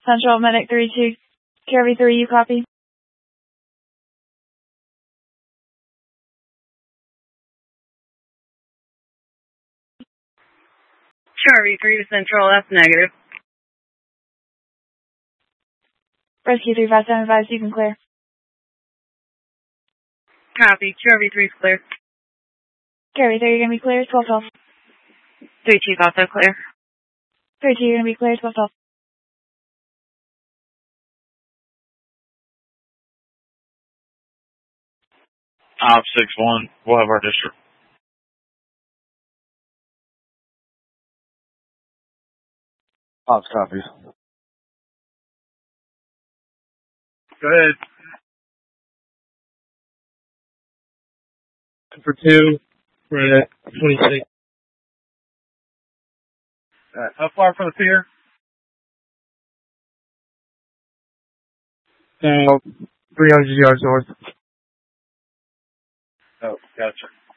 Central Medic 32, Carry 3, you copy? Charlie 3 to Central, that's negative. Rescue 3575, you can clear. Copy, Charlie 3 is clear. Carry 3, you're going to be clear, 1212. 3 Chief also clear. 3 2, you're going to be clear, 1212. Op 6-1, we'll have our district. Ops copy. Go ahead. For 2, we're at 26. How far from the pier? 300 yards north. Oh, gotcha.